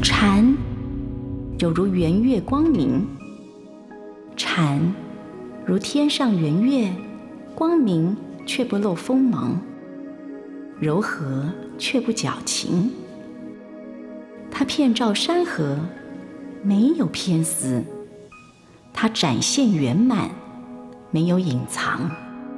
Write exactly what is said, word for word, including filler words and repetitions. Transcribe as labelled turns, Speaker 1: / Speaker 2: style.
Speaker 1: 禅有如圆月光明，禅如天上圆月，光明却不露锋芒，柔和却不矫情。它遍照山河，没有偏私；它展现圆满，没有隐藏。